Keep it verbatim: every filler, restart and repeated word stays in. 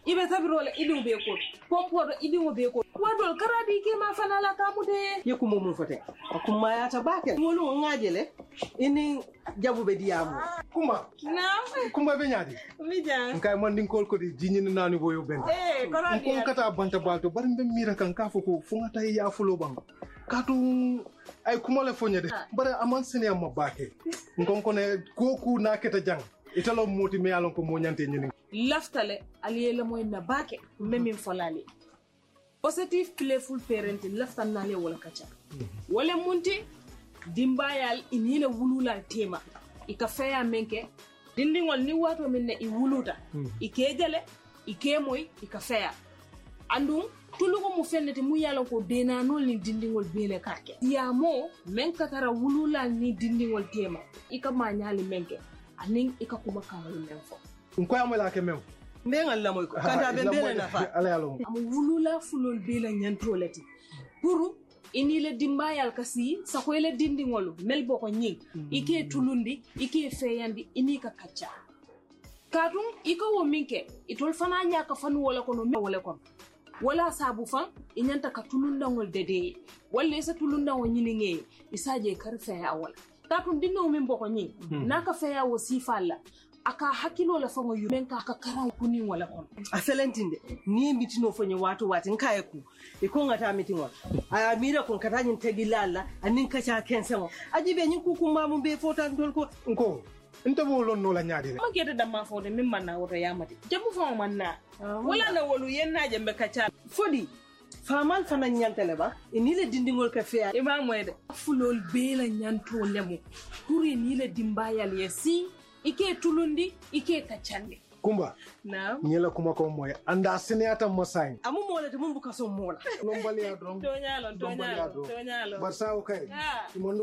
ibe tabirole idu be ko pompo do idu be ko wadol karadi ke ma fana la kamude yekumo mum fote kuma ya ta bakel wolu ngajele ini jabube diamu kuma naam kuma be nyaadi mi jang kay man din kol ko di jinyina nani boyo ben eh karadi ko kata banta balto bar mbe mira kan ka foko funga tay ya fulo bang katu ay kuma le fonyade bare aman sene ma bake ngon ko ne koku na keta jang italo moti me yalon ko mo nyante nyini laftale aliyela moy na bake memi folali positive playful parenting laftan na le wala kacha wala munti dimbayal inile wulula tema ikafaya menke dindingol ni wato minne i wuluta ikejale ikemoy ikafaya andum tulugo mu fennete mu yalla ko dena nol ni dindingol bele kake yamo men katara wulula ni dindingol tema ikama nyali menke aning ikakuma kawal menfo ko amala ke mem ndengal la moy ko kanta be bele na fa ala yalo am wulula fulol bele nyantolati puru inile dimbayal kasi sakoyle dindingolu mel boko nying ike tulundi ike feyandi inika kacha katum iko wo minke itol fana nyaka fanu wala kono me wala kono wala sabu fan inyanta ka tulunda ngol dede wala isa tulunda wo nyininge isaje karfe ya wala katum dinno min boko nying naka feya wo sifalla aka hakilo la fango yumenka aka kara kuni wala kono aselentinde ni mitino fonye watu wati nkaye ku iko ngata mitingo aya mira kon kata nyin tegilala anin kacha kensengo ajibe nyin ku ku mamu be fota ndol ko nko ntabo lon no la nyaade ma gete damma fode min manna woto yamati jabu fa manna wala na wolu yenna jembe kacha fodi famal fana nyantele ba inile dindingol ka feya ima moyde fulol bela nyanto lemu kuri nile dimbayal yesi ike tulundi ike kachande kumba naam nyela kuma ko moy anda senata masay amu mola te mumbu kaso mola lombali adron tonyalo tonyalo tonyalo barsa okay